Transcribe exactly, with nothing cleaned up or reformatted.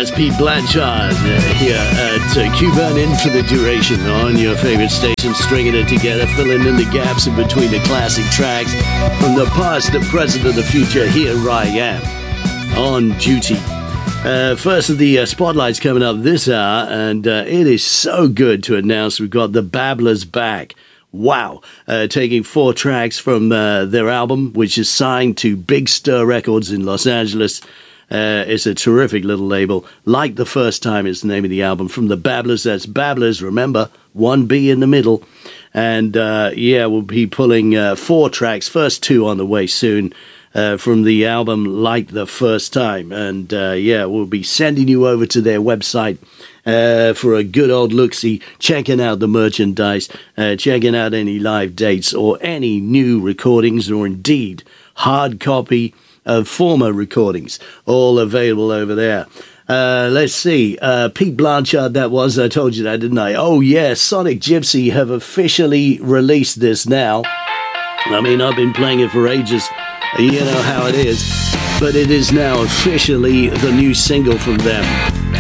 That's Pete Blanchard uh, here at uh, Cuban In for the Duration on your favorite station, stringing it together, filling in the gaps in between the classic tracks from the past, the present, and the future. Here I am on duty. Uh, first of the uh, spotlights coming up this hour, and uh, it is so good to announce we've got the Babblers back. Wow. Uh, taking four tracks from uh, their album, which is signed to Big Stir Records in Los Angeles. Uh, it's a terrific little label. Like the First Time is the name of the album. From the Babblers, that's Babblers, remember, one B in the middle. And uh, yeah, we'll be pulling uh, four tracks, first two on the way soon, uh, from the album Like the First Time. And uh, yeah, we'll be sending you over to their website uh, for a good old look-see, checking out the merchandise, uh, checking out any live dates or any new recordings, or indeed hard copy of former recordings, all available over there. Uh, let's see. Uh, Pete Blanchard, that was. I told you that, didn't I? Oh, yeah. Sonic Gypsy have officially released this now. I mean, I've been playing it for ages. You know how it is. But it is now officially the new single from them.